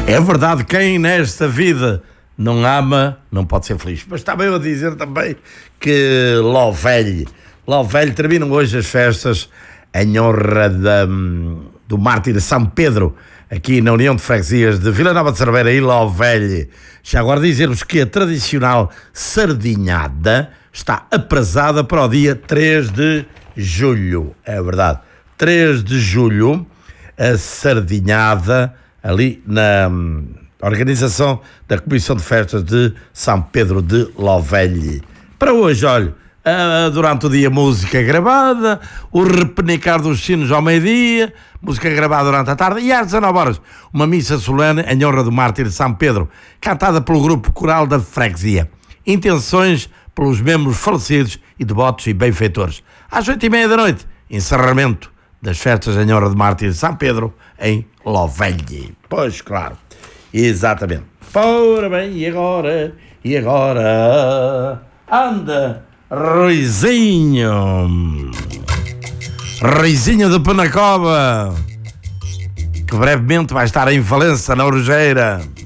É verdade, quem nesta vida não ama, não pode ser feliz. Mas estava eu a dizer também que Lovelho terminam hoje as festas em honra do mártir São Pedro, aqui na União de Freguesias de Vila Nova de Cerveira e Lovelho. Já agora dizer-vos que a tradicional sardinhada está aprazada para o dia 3 de julho. É verdade, 3 de julho, a sardinhada ali na organização da Comissão de Festas de São Pedro de Lovelho. Para hoje, olha, durante o dia música gravada, o repenicar dos sinos ao meio-dia, música gravada durante a tarde e às 19 horas uma missa solene em honra do mártir de São Pedro, cantada pelo grupo coral da freguesia. Intenções pelos membros falecidos e devotos e benfeitores. Às 8h30 da noite, encerramento das festas em honra do mártir de São Pedro em Lovelho. Pois, claro, exatamente. Ora bem, e agora, anda, Ruizinho de Penacova, que brevemente vai estar em Valença, na Orgeira.